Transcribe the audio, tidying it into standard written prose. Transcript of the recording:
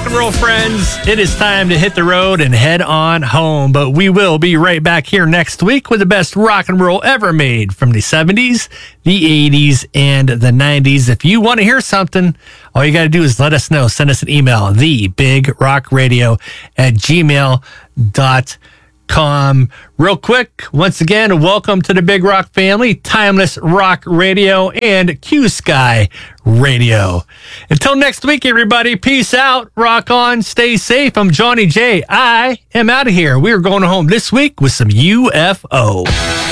and roll friends. It is time to hit the road and head on home, but we will be right back here next week with the best rock and roll ever made from the 70s, the 80s, and the 90s. If you want to hear something, all you got to do is let us know. Send us an email, thebigrockradio@gmail.com. Real quick, once again, welcome to the Big Rock family, Timeless Rock Radio and Q Sky Radio. Until next week, everybody, peace out, rock on, stay safe. I'm Johnny J. I am out of here. We are going home this week with some UFO.